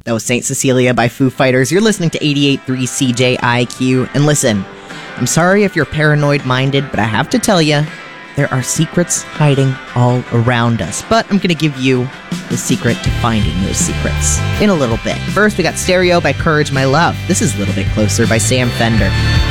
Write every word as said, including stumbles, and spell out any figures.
That was Saint Cecilia by Foo Fighters. You're listening to eighty-eight point three C J I Q. And listen, I'm sorry if you're paranoid-minded, but I have to tell you, there are secrets hiding all around us. But I'm going to give you the secret to finding those secrets in a little bit. First, we got Stereo by Courage My Love. This is A Little Bit Closer by Sam Fender.